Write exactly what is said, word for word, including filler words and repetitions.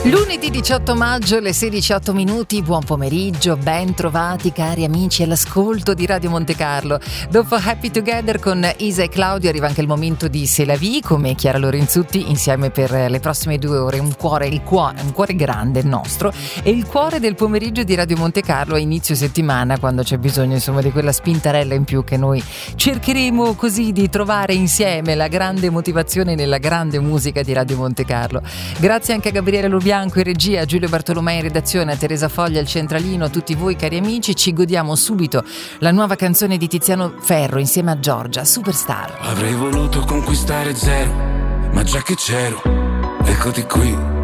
Lunedì diciotto maggio, le sedici e otto minuti, buon pomeriggio, ben trovati cari amici all'ascolto di Radio Monte Carlo. Dopo Happy Together con Isa e Claudio arriva anche il momento di C'est la vie, come Chiara Lorenzutti, insieme per le prossime due ore. Un cuore, il cuore, un cuore grande il nostro, e il cuore del pomeriggio di Radio Monte Carlo a inizio settimana, quando c'è bisogno insomma di quella spintarella in più che noi cercheremo così di trovare insieme, la grande motivazione nella grande musica di Radio Monte Carlo. Grazie anche a Gabriele Lubianco in regia, a Giulio Bartolomei in redazione, a Teresa Foglia al centralino, a tutti voi cari amici. Ci godiamo subito la nuova canzone di Tiziano Ferro insieme a Giorgia, Superstar. Avrei voluto conquistare zero, ma già che c'ero, eccoti qui.